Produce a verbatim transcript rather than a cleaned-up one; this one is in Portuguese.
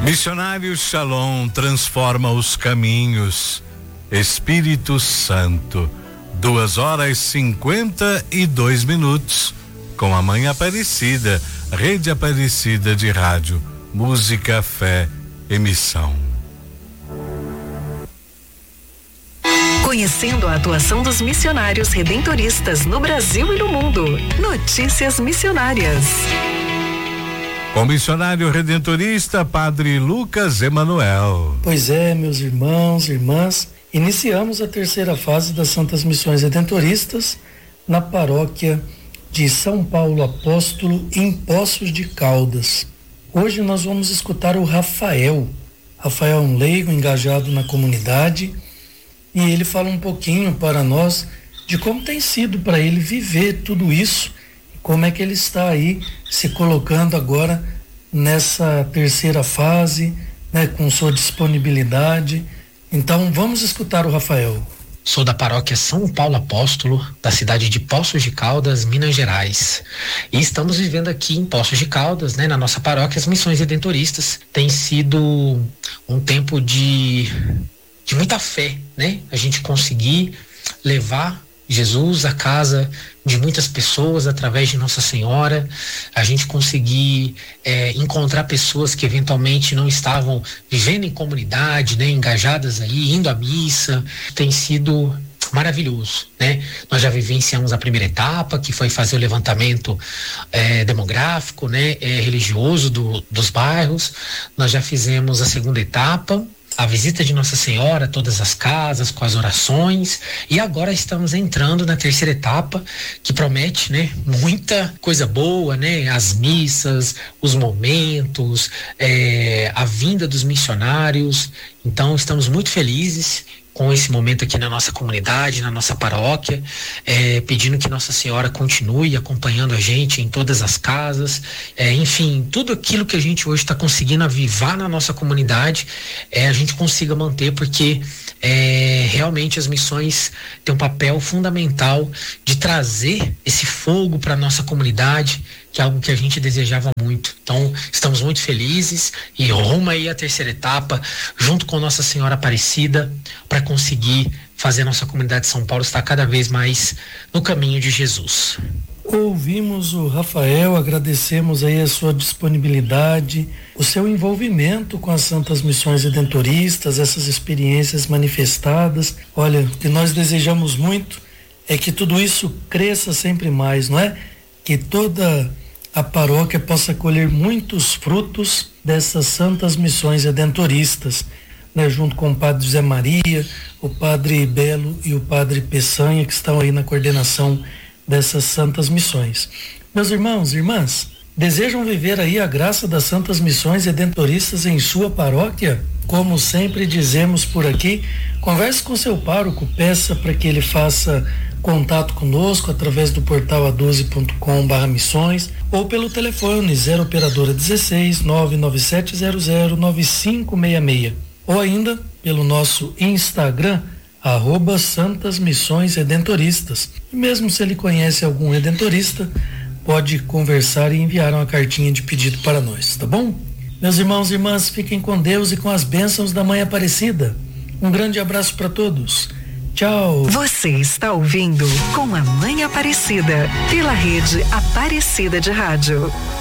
Missionário Shalom transforma os caminhos. Espírito Santo, duas horas cinquenta e dois minutos, com a Mãe Aparecida, Rede Aparecida de Rádio, Música, Fé, Emissão. Conhecendo a atuação dos missionários redentoristas no Brasil e no mundo. Notícias missionárias. Com o missionário redentorista, Padre Lucas Emanuel. Pois é, meus irmãos e irmãs, iniciamos a terceira fase das Santas Missões Redentoristas na paróquia de São Paulo Apóstolo, em Poços de Caldas. Hoje nós vamos escutar o Rafael. Rafael é um leigo engajado na comunidade e ele fala um pouquinho para nós de como tem sido para ele viver tudo isso, como é que ele está aí se colocando agora nessa terceira fase, né, com sua disponibilidade. Então vamos escutar o Rafael. Sou da paróquia São Paulo Apóstolo, da cidade de Poços de Caldas, Minas Gerais. E estamos vivendo aqui em Poços de Caldas, né, na nossa paróquia, as missões redentoristas. Tem sido um tempo de, de muita fé, né? A gente conseguir levar Jesus à casa de muitas pessoas através de Nossa Senhora, a gente conseguir é, encontrar pessoas que eventualmente não estavam vivendo em comunidade, né, engajadas aí, indo à missa, tem sido maravilhoso, né? Nós já vivenciamos a primeira etapa, que foi fazer o levantamento é, demográfico, né, é, religioso do, dos bairros. Nós já fizemos a segunda etapa, a visita de Nossa Senhora a todas as casas, com as orações, e agora estamos entrando na terceira etapa, que promete, né, muita coisa boa, né, as missas, os momentos, é, a vinda dos missionários. Então estamos muito felizes com esse momento aqui na nossa comunidade, na nossa paróquia, é, pedindo que Nossa Senhora continue acompanhando a gente em todas as casas, é, enfim, tudo aquilo que a gente hoje está conseguindo avivar na nossa comunidade, é, a gente consiga manter, porque é, realmente as missões têm um papel fundamental de trazer esse fogo para a nossa comunidade, que é algo que a gente desejava muito. Então, estamos muito felizes e rumo aí a terceira etapa, junto com Nossa Senhora Aparecida, para conseguir fazer nossa comunidade de São Paulo estar cada vez mais no caminho de Jesus. Ouvimos o Rafael, agradecemos aí a sua disponibilidade, o seu envolvimento com as Santas Missões Redentoristas, essas experiências manifestadas. Olha, o que nós desejamos muito é que tudo isso cresça sempre mais, não é? Que toda a paróquia possa colher muitos frutos dessas Santas Missões Redentoristas, né? Junto com o Padre José Maria, o Padre Belo e o Padre Peçanha, que estão aí na coordenação dessas Santas Missões. Meus irmãos e irmãs, desejam viver aí a graça das Santas Missões Redentoristas em sua paróquia? Como sempre dizemos por aqui, converse com seu pároco, peça para que ele faça contato conosco através do portal a doze ponto com barra missões ou pelo telefone zero operadora dezesseis, nove nove sete zero zero nove cinco seis seis, ou ainda pelo nosso Instagram, arroba Santas Missões Redentoristas. E mesmo se ele conhece algum redentorista, pode conversar e enviar uma cartinha de pedido para nós, tá bom? Meus irmãos e irmãs, fiquem com Deus e com as bênçãos da Mãe Aparecida. Um grande abraço para todos. Tchau. Você está ouvindo Com a Mãe Aparecida, pela Rede Aparecida de Rádio.